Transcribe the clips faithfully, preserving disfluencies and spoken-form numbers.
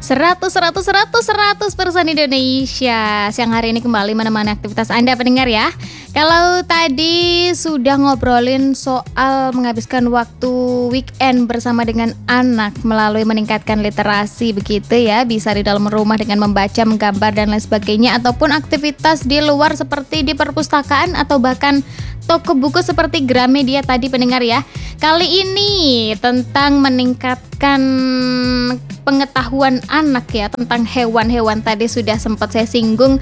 Seratus, seratus, seratus, seratus persen Indonesia. Siang hari ini kembali menemani aktivitas Anda pendengar ya. Kalau tadi sudah ngobrolin soal menghabiskan waktu weekend bersama dengan anak melalui meningkatkan literasi begitu ya, bisa di dalam rumah dengan membaca, menggambar dan lain sebagainya, ataupun aktivitas di luar seperti di perpustakaan atau bahkan toko buku seperti Gramedia tadi pendengar ya. Kali ini tentang meningkatkan pengetahuan anak ya tentang hewan-hewan. Tadi sudah sempat saya singgung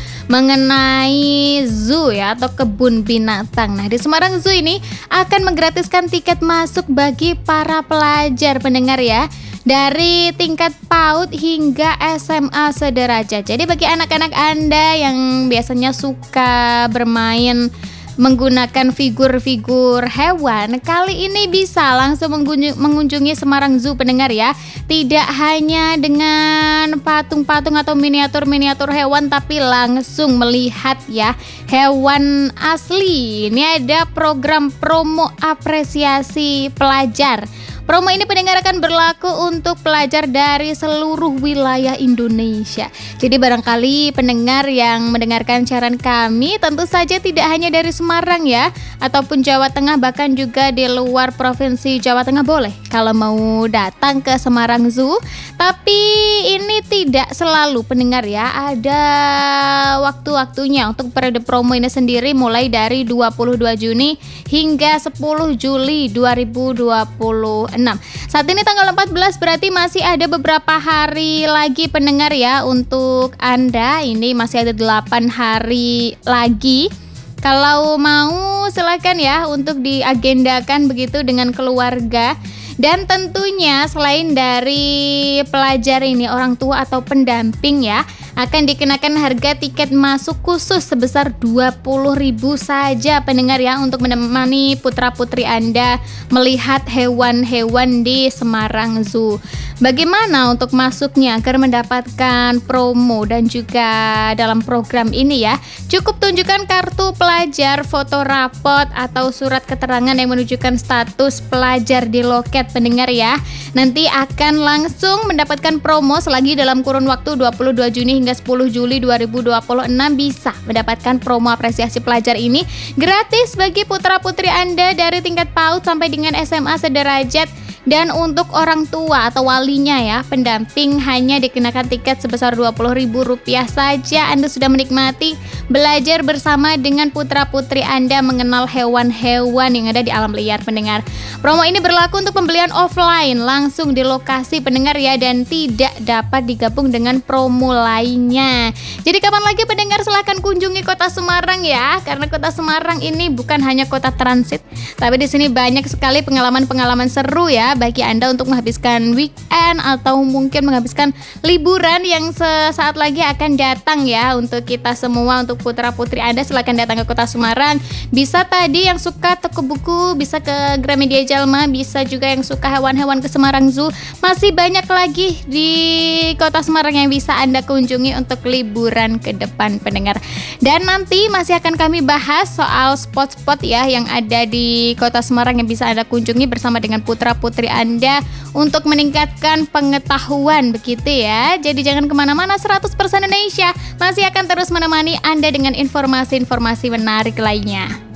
mengenai zoo ya atau kebun binatang. Nah, di Semarang Zoo ini akan menggratiskan tiket masuk bagi para pelajar pendengar ya, dari tingkat PAUD hingga S M A sederajat. Jadi bagi anak-anak Anda yang biasanya suka bermain menggunakan figur-figur hewan, kali ini bisa langsung mengunjungi, mengunjungi Semarang Zoo pendengar ya. Tidak hanya dengan patung-patung atau miniatur-miniatur hewan, tapi langsung melihat ya hewan asli. Ini ada program promo apresiasi pelajar. Promo ini pendengar akan berlaku untuk pelajar dari seluruh wilayah Indonesia. Jadi barangkali pendengar yang mendengarkan siaran kami tentu saja tidak hanya dari Semarang ya, ataupun Jawa Tengah, bahkan juga di luar provinsi Jawa Tengah boleh kalau mau datang ke Semarang Zoo. Tapi ini tidak selalu pendengar ya, ada waktu-waktunya untuk periode promo ini sendiri mulai dari dua puluh dua Juni hingga sepuluh Juli dua ribu dua puluh enam. Saat ini tanggal empat belas, berarti masih ada beberapa hari lagi pendengar ya untuk Anda. Ini masih ada delapan hari lagi. Kalau mau silakan ya untuk diagendakan begitu dengan keluarga. Dan tentunya selain dari pelajar ini, orang tua atau pendamping ya, akan dikenakan harga tiket masuk khusus sebesar dua puluh ribu saja pendengar ya, untuk menemani putra-putri Anda melihat hewan-hewan di Semarang Zoo. Bagaimana untuk masuknya agar mendapatkan promo dan juga dalam program ini ya? Cukup tunjukkan kartu pelajar, foto rapot atau surat keterangan yang menunjukkan status pelajar di loket pendengar ya. Nanti akan langsung mendapatkan promo selagi dalam kurun waktu dua puluh dua Juni hingga sepuluh Juli dua ribu dua puluh enam bisa mendapatkan promo apresiasi pelajar ini gratis bagi putra-putri Anda dari tingkat PAUD sampai dengan S M A sederajat. Dan untuk orang tua atau walinya ya, pendamping hanya dikenakan tiket sebesar dua puluh ribu rupiah saja. Anda sudah menikmati belajar bersama dengan putra-putri Anda mengenal hewan-hewan yang ada di alam liar pendengar. Promo ini berlaku untuk pembelian offline langsung di lokasi pendengar ya, dan tidak dapat digabung dengan promo lainnya. Jadi kapan lagi pendengar, silahkan kunjungi kota Semarang ya, karena kota Semarang ini bukan hanya kota transit, tapi di sini banyak sekali pengalaman-pengalaman seru ya bagi Anda untuk menghabiskan weekend atau mungkin menghabiskan liburan yang sesaat lagi akan datang ya untuk kita semua. Untuk putra-putri Anda silakan datang ke kota Semarang. Bisa tadi yang suka toko buku bisa ke Gramedia Jalma, bisa juga yang suka hewan-hewan ke Semarang Zoo. Masih banyak lagi di kota Semarang yang bisa Anda kunjungi untuk liburan ke depan pendengar. Dan nanti masih akan kami bahas soal spot-spot ya yang ada di kota Semarang yang bisa Anda kunjungi bersama dengan putra-putri Anda untuk meningkatkan pengetahuan begitu ya. Jadi jangan kemana-mana, seratus persen Indonesia masih akan terus menemani Anda dengan informasi-informasi menarik lainnya.